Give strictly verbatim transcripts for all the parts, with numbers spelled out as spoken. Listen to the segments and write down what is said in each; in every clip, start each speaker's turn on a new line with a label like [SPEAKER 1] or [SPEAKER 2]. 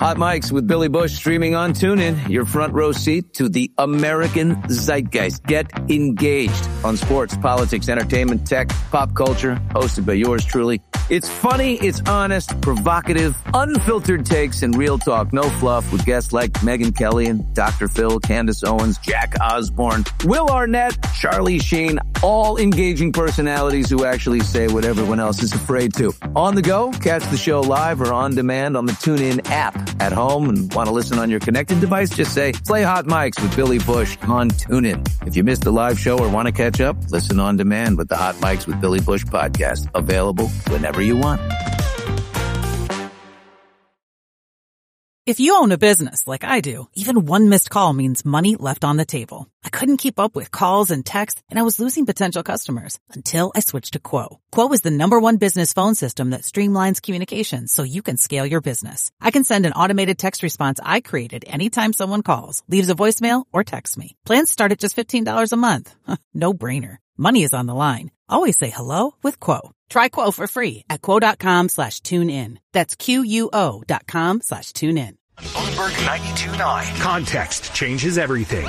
[SPEAKER 1] Hot Mics with Billy Bush streaming on TuneIn. Your front row seat to the American zeitgeist. Get engaged on sports, politics, entertainment, tech, pop culture. Hosted by yours truly. It's funny, it's honest, provocative, unfiltered takes, and real talk. No fluff with guests like Megyn Kelly and Doctor Phil, Candace Owens, Jack Osborne, Will Arnett, Charlie Sheen. All engaging personalities who actually say what everyone else is afraid to. On the go, catch the show live or on demand on the TuneIn app. At home and want to listen on your connected device, just say, play Hot Mics with Billy Bush on TuneIn. If you missed the live show or want to catch up, listen on demand with the Hot Mics with Billy Bush podcast. Available whenever you want.
[SPEAKER 2] If you own a business like I do, even one missed call means money left on the table. I couldn't keep up with calls and texts, and I was losing potential customers until I switched to Quo. Quo is the number one business phone system that streamlines communications so you can scale your business. I can send an automated text response I created anytime someone calls, leaves a voicemail, or texts me. Plans start at just fifteen dollars a month. No brainer. Money is on the line. Always say hello with Quo. Try Quo for free at quo.com slash tune in. That's Q-U-O dot com slash tune in.
[SPEAKER 3] Bloomberg ninety-two point nine. Context changes everything.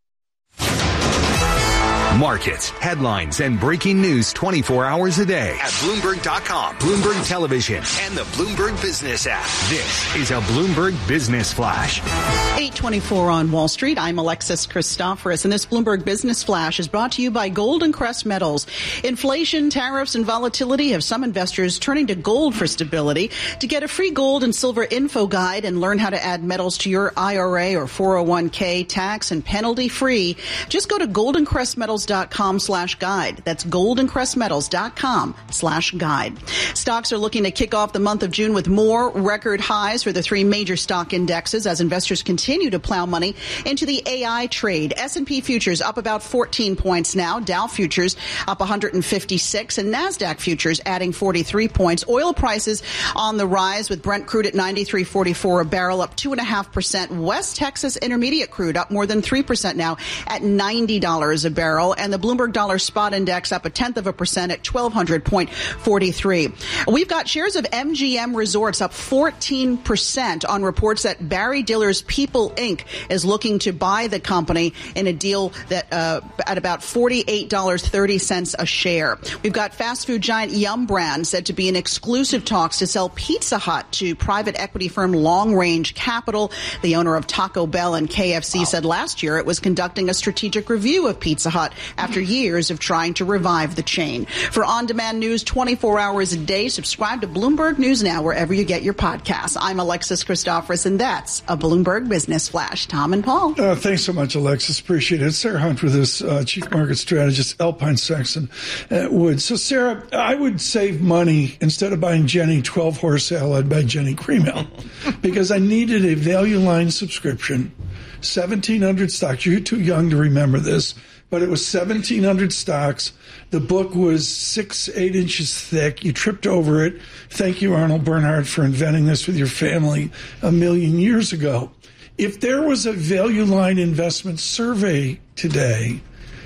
[SPEAKER 3] Markets, headlines, and breaking news twenty-four hours a day at Bloomberg dot com, Bloomberg Television, and the Bloomberg Business app. This is a Bloomberg Business Flash.
[SPEAKER 4] eight twenty-four on Wall Street. I'm Alexis Christoforous, and this Bloomberg Business Flash is brought to you by Golden Crest Metals. Inflation, tariffs, and volatility have some investors turning to gold for stability. To get a free gold and silver info guide and learn how to add metals to your I R A or four oh one k tax and penalty free, just go to golden crest metals dot com slash guide. That's golden crest metals dot com slash guide. Stocks are looking to kick off the month of June with more record highs for the three major stock indexes as investors continue to plow money into the A I trade. S and P futures up about fourteen points now. Dow futures up one hundred fifty-six and NASDAQ futures adding forty-three points. Oil prices on the rise with Brent crude at ninety-three forty-four a barrel, up two point five percent. West Texas Intermediate crude up more than three percent now at ninety dollars a barrel. And the Bloomberg Dollar Spot Index up a tenth of a percent at twelve hundred point four three. We've got shares of M G M Resorts up fourteen percent on reports that Barry Diller's People Incorporated is looking to buy the company in a deal that uh, at about forty-eight dollars and thirty cents a share. We've got fast food giant Yum Brand said to be in exclusive talks to sell Pizza Hut to private equity firm Long Range Capital. The owner of Taco Bell and K F C wow. said last year it was conducting a strategic review of Pizza Hut after years of trying to revive the chain. For on-demand news twenty-four hours a day, subscribe to Bloomberg News Now wherever you get your podcasts. I'm Alexis Christoforous, and that's a Bloomberg Business Flash. Tom and Paul.
[SPEAKER 5] Uh, thanks so much, Alexis. Appreciate it. Sarah Hunt with us, uh, Chief Market Strategist, Alpine Saxon at Wood. So, Sarah, I would save money instead of buying Jenny twelve horse sale. I'd buy Jenny Cream Ale because I needed a value line subscription, seventeen hundred stocks. You're too young to remember this. But it was seventeen hundred stocks. The book was six, eight inches thick. You tripped over it. Thank you, Arnold Bernhard, for inventing this with your family a million years ago. If there was a value line investment survey today,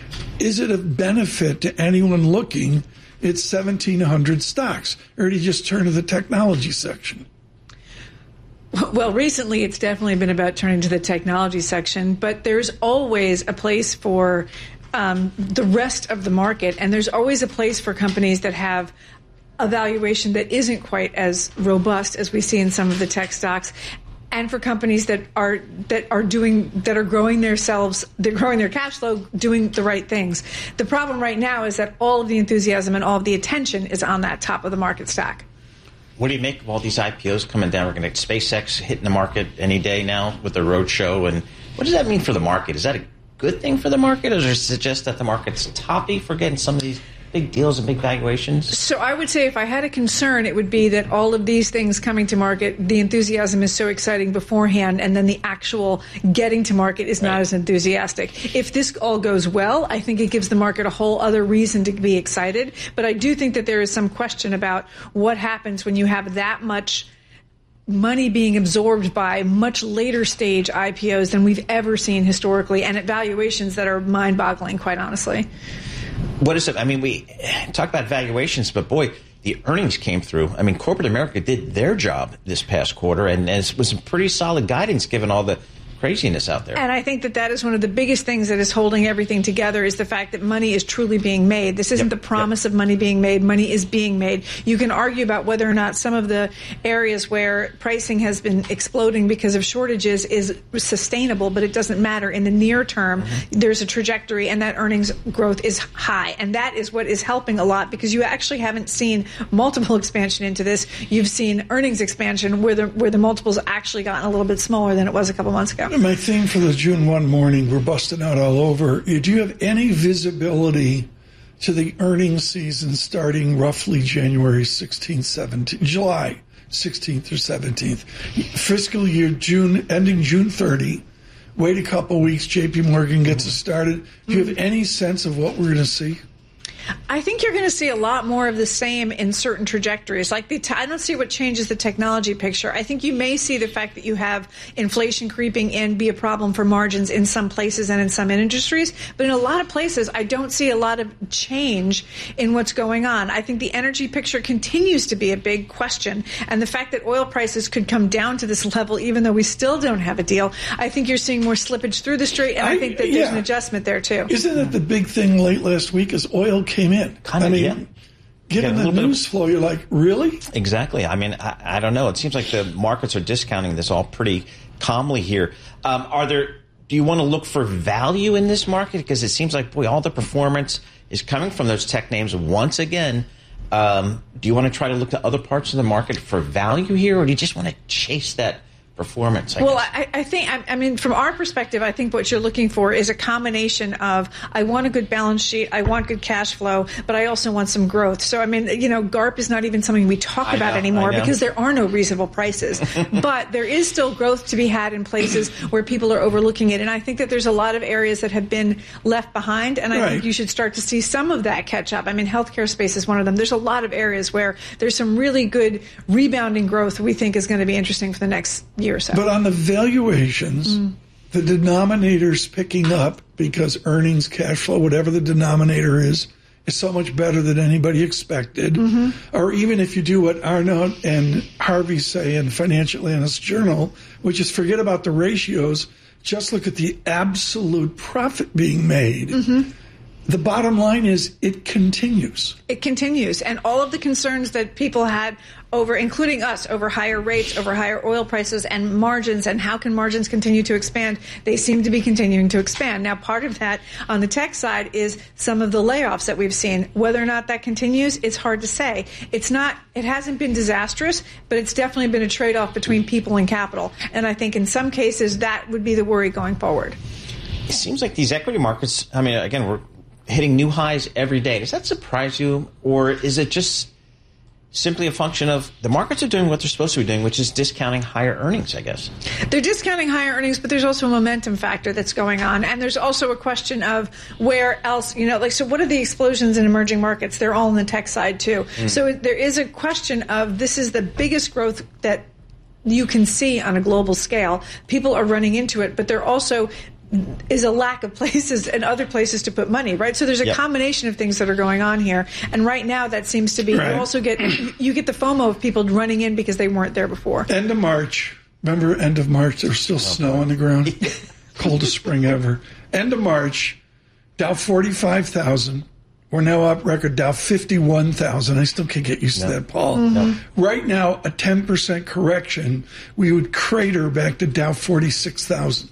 [SPEAKER 5] is it of benefit to anyone looking at seventeen hundred stocks? Or do you just turn to the technology section?
[SPEAKER 6] Well, recently it's definitely been about turning to the technology section, but there's always a place for um, the rest of the market, and there's always a place for companies that have a valuation that isn't quite as robust as we see in some of the tech stocks, and for companies that are that are doing that are growing themselves, they're growing their cash flow, doing the right things. The problem right now is that all of the enthusiasm and all of the attention is on that top of the market stack.
[SPEAKER 7] What do you make of all these I P Os coming down? We're going to SpaceX hitting the market any day now with the roadshow. And what does that mean for the market? Is that a good thing for the market, or does it suggest that the market's toppy for getting some of these big deals and big valuations?
[SPEAKER 6] So I would say if I had a concern, it would be that all of these things coming to market, the enthusiasm is so exciting beforehand, and then the actual getting to market is right. not as enthusiastic. If this all goes well, I think it gives the market a whole other reason to be excited. But I do think that there is some question about what happens when you have that much money being absorbed by much later stage I P Os than we've ever seen historically, and at valuations that are mind-boggling, quite honestly.
[SPEAKER 7] What is it? I mean, we talk about valuations, but boy, the earnings came through. I mean, corporate America did their job this past quarter, and, and it was some pretty solid guidance given all the craziness out there.
[SPEAKER 6] And I think that that is one of the biggest things that is holding everything together is the fact that money is truly being made. This isn't yep. the promise yep. of money being made. Money is being made. You can argue about whether or not some of the areas where pricing has been exploding because of shortages is sustainable, but it doesn't matter. In the near term, mm-hmm. there's a trajectory, and that earnings growth is high. And that is what is helping a lot, because you actually haven't seen multiple expansion into this. You've seen earnings expansion where the where the multiples actually gotten a little bit smaller than it was a couple months ago.
[SPEAKER 5] My theme for the June first morning, we're busting out all over. Do you have any visibility to the earnings season starting roughly January sixteenth, seventeenth, July sixteenth or seventeenth? Fiscal year June, ending June thirtieth. Wait a couple weeks, J P Morgan gets it started. Do you have any sense of what we're going to see?
[SPEAKER 6] I think you're going to see a lot more of the same in certain trajectories. Like the t- I don't see what changes the technology picture. I think you may see the fact that you have inflation creeping in be a problem for margins in some places and in some industries. But in a lot of places, I don't see a lot of change in what's going on. I think the energy picture continues to be a big question. And the fact that oil prices could come down to this level, even though we still don't have a deal, I think you're seeing more slippage through the street. And I, I think that yeah. there's an adjustment there, too.
[SPEAKER 5] Isn't it the big thing late last week is oil came in?
[SPEAKER 7] Kind
[SPEAKER 5] I
[SPEAKER 7] of,
[SPEAKER 5] mean,
[SPEAKER 7] yeah.
[SPEAKER 5] given the news flow, you're like, really?
[SPEAKER 7] Exactly. I mean, I, I don't know. It seems like the markets are discounting this all pretty calmly here. Um, are there? Do you want to look for value in this market? Because it seems like, boy, all the performance is coming from those tech names once again. Um, do you want to try to look to other parts of the market for value here, or do you just want to chase that performance? I
[SPEAKER 6] well,
[SPEAKER 7] guess?
[SPEAKER 6] I, I think, I, I mean, from our perspective, I think what you're looking for is a combination of, I want a good balance sheet, I want good cash flow, but I also want some growth. So, I mean, you know, G A R P is not even something we talk
[SPEAKER 7] I
[SPEAKER 6] about
[SPEAKER 7] know,
[SPEAKER 6] anymore because there are no reasonable prices. But there is still growth to be had in places where people are overlooking it. And I think that there's a lot of areas that have been left behind, and I
[SPEAKER 5] right.
[SPEAKER 6] think you should start to see some of that catch up. I mean, healthcare space is one of them. There's a lot of areas where there's some really good rebounding growth we think is going to be interesting for the next year or so.
[SPEAKER 5] But on the valuations, mm. the denominator's picking up because earnings, cash flow, whatever the denominator is, is so much better than anybody expected. Mm-hmm. Or even if you do what Arnaud and Harvey say in Financial Analyst Journal, which is forget about the ratios, just look at the absolute profit being made. Mm-hmm. The bottom line is it continues.
[SPEAKER 6] It continues. And all of the concerns that people had over, including us, over higher rates, over higher oil prices and margins, and how can margins continue to expand, they seem to be continuing to expand. Now, part of that on the tech side is some of the layoffs that we've seen. Whether or not that continues, it's hard to say. It's not, it hasn't been disastrous, but it's definitely been a trade-off between people and capital. And I think in some cases that would be the worry going forward.
[SPEAKER 7] It seems like these equity markets, I mean, again, we're hitting new highs every day. Does that surprise you, or is it just simply a function of the markets are doing what they're supposed to be doing, which is discounting higher earnings, I guess?
[SPEAKER 6] They're discounting higher earnings, but there's also a momentum factor that's going on. And there's also a question of where else, you know, like, so what are the explosions in emerging markets? They're all on the tech side, too. Mm. So there is a question of this is the biggest growth that you can see on a global scale. People are running into it, but they're also is a lack of places and other places to put money, right? So there's a yep. combination of things that are going on here. And right now that seems to be, right. you also get, you get the FOMO of people running in because they weren't there before.
[SPEAKER 5] End of March. Remember end of March? There's still oh, snow on the ground. Coldest spring ever. End of March, Dow forty-five thousand. We're now up record Dow fifty-one thousand. I still can't get used no. to that, Paul. Mm-hmm. No. Right now, a ten percent correction, we would crater back to Dow forty-six thousand.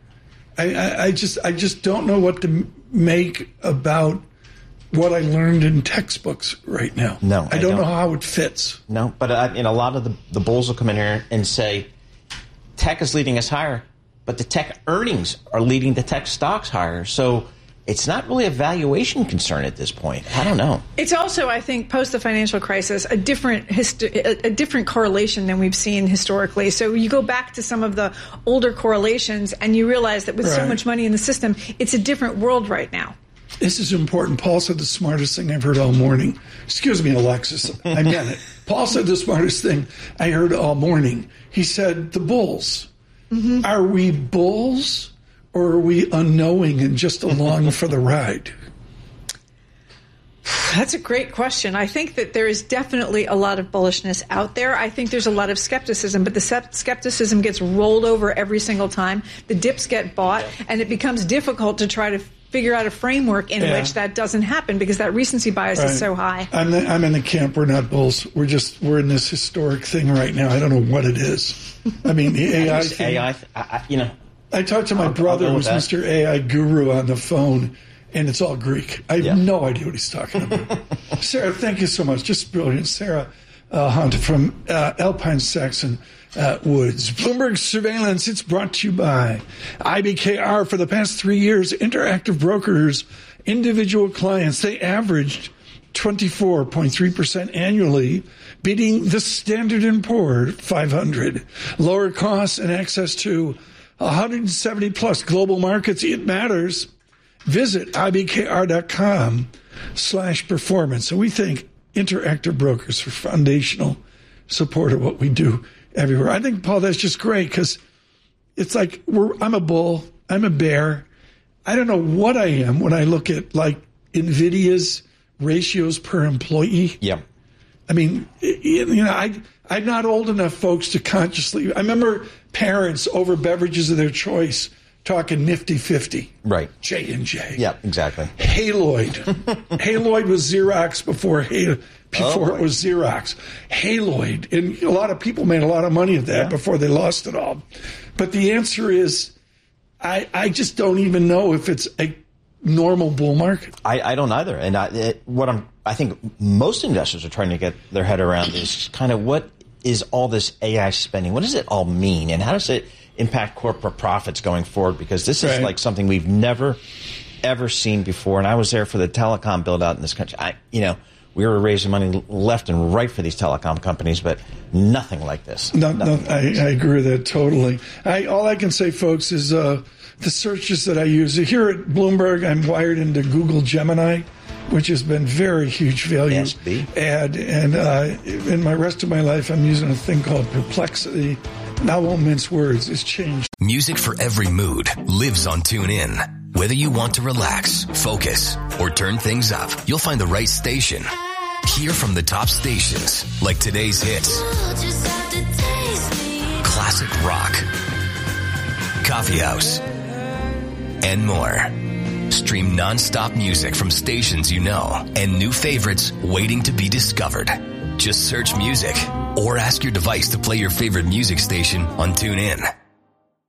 [SPEAKER 5] I, I, I just I just don't know what to make about what I learned in textbooks right now.
[SPEAKER 7] No,
[SPEAKER 5] I, I don't, don't know how it fits.
[SPEAKER 7] No, but uh, you know, a lot of the, the bulls will come in here and say, tech is leading us higher, but the tech earnings are leading the tech stocks higher. So it's not really a valuation concern at this point. I don't know.
[SPEAKER 6] It's also, I think, post the financial crisis, a different histo- a different correlation than we've seen historically. So you go back to some of the older correlations, and you realize that with right. so much money in the system, it's a different world right now.
[SPEAKER 5] This is important. Paul said the smartest thing I've heard all morning. Excuse me, Alexis. I meant it. Paul said the smartest thing I heard all morning. He said, the bulls. Mm-hmm. Are we bulls? Or are we unknowing and just along for the ride?
[SPEAKER 6] That's a great question. I think that there is definitely a lot of bullishness out there. I think there's a lot of skepticism, but the skepticism gets rolled over every single time. The dips get bought, and it becomes difficult to try to figure out a framework in
[SPEAKER 5] yeah.
[SPEAKER 6] which that doesn't happen because that recency bias
[SPEAKER 5] right.
[SPEAKER 6] is so high.
[SPEAKER 5] I'm, the, I'm in the camp, we're not bulls. We're just, we're in this historic thing right now. I don't know what it is. I mean, the A I thing.
[SPEAKER 7] A I, I, you know.
[SPEAKER 5] I talked to my
[SPEAKER 7] I'll,
[SPEAKER 5] brother,
[SPEAKER 7] I'll
[SPEAKER 5] who's
[SPEAKER 7] that.
[SPEAKER 5] Mister A I guru, on the phone, and it's all Greek. I have
[SPEAKER 7] yeah.
[SPEAKER 5] no idea what he's talking about. Sarah, thank you so much. Just brilliant. Sarah uh, Hunt from uh, Alpine Saxon uh, Woods. Bloomberg Surveillance, it's brought to you by I B K R. For the past three years, Interactive Brokers, individual clients, they averaged twenty-four point three percent annually, beating the Standard and Poor's five hundred. Lower costs and access to one hundred seventy plus global markets. It matters. Visit ibkr.com slash performance. So we thank Interactive Brokers for foundational support of what we do everywhere. I think, Paul, that's just great because it's like we're, I'm a bull. I'm a bear. I don't know what I am when I look at like NVIDIA's ratios per employee.
[SPEAKER 7] Yeah.
[SPEAKER 5] I mean, you know, I, I'm not old enough, folks, to consciously. I remember parents over beverages of their choice talking Nifty fifty.
[SPEAKER 7] Right.
[SPEAKER 5] J and J.
[SPEAKER 7] Yeah, exactly.
[SPEAKER 5] Haloid. Haloid was Xerox before Halo, before
[SPEAKER 7] oh,
[SPEAKER 5] it was Xerox. Haloid. And a lot of people made a lot of money at that yeah. before they lost it all. But the answer is, I, I just don't even know if it's a normal bull market.
[SPEAKER 7] I, I don't either. And I, it, what I'm, I think most investors are trying to get their head around is kind of what is all this A I spending? What does it all mean? And how does it impact corporate profits going forward? Because this is
[SPEAKER 5] right.
[SPEAKER 7] like something we've never, ever seen before. And I was there for the telecom build out in this country. I, you know, we were raising money left and right for these telecom companies, but nothing like this.
[SPEAKER 5] No,
[SPEAKER 7] nothing
[SPEAKER 5] no, I, I agree with that totally. I, all I can say, folks, is uh, the searches that I use. Here at Bloomberg, I'm wired into Google Gemini, which has been very huge value
[SPEAKER 7] S B.
[SPEAKER 5] add. And uh, in my rest of my life, I'm using a thing called Perplexity. And I won't mince words. It's changed.
[SPEAKER 8] Music for every mood lives on TuneIn. Whether you want to relax, focus, or turn things up, you'll find the right station. Hear from the top stations, like today's hits, classic rock, coffee house, and more. Stream non-stop music from stations you know and new favorites waiting to be discovered. Just search music or ask your device to play your favorite music station on TuneIn.